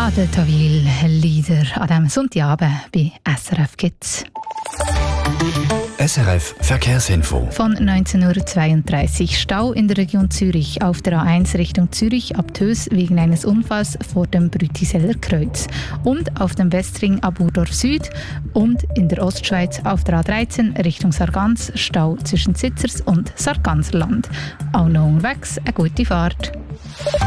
an den Tawil-Lieder an diesem Sonntagabend bei SRF Kids. SRF Verkehrsinfo. Von 19.32 Uhr Stau in der Region Zürich auf der A1 Richtung Zürich ab Tös wegen eines Unfalls vor dem Brütiseller Kreuz. Und auf dem Westring ab Urdorf Süd und in der Ostschweiz auf der A13 Richtung Sargans Stau zwischen Sitzers und Sarganserland. Auch noch unterwegs eine gute Fahrt.